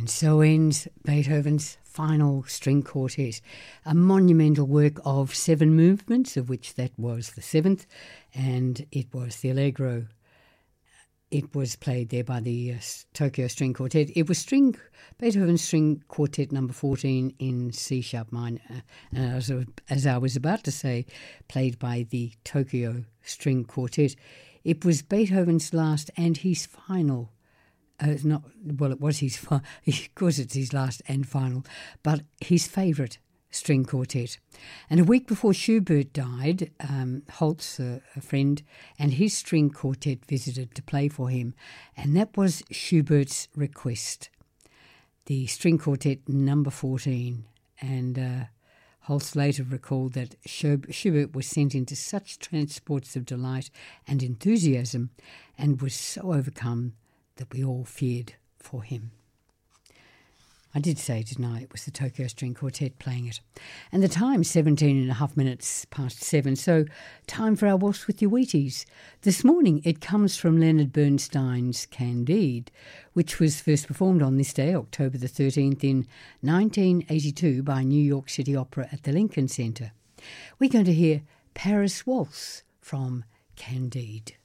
And so ends Beethoven's final string quartet, a monumental work of 7 movements, of which that was the 7th, and it was the Allegro. It was played there by the Tokyo String Quartet. It was Beethoven's String Quartet number 14 in C-sharp minor, as I was about to say, played by the Tokyo String Quartet. It was Beethoven's last and his final. It was his. Of course, it's his last and final, but his favourite string quartet. And a week before Schubert died, Holtz, a friend, and his string quartet visited to play for him, and that was Schubert's request, the string quartet number 14. And Holtz later recalled that Schubert was sent into such transports of delight and enthusiasm and was so overcome that we all feared for him. I did say, didn't I? It was the Tokyo String Quartet playing it. And the time, 17.5 minutes past 7. So time for our Waltz with Your Wheaties. This morning it comes from Leonard Bernstein's Candide, which was first performed on this day, October the 13th, in 1982 by New York City Opera at the Lincoln Center. We're going to hear Paris Waltz from Candide.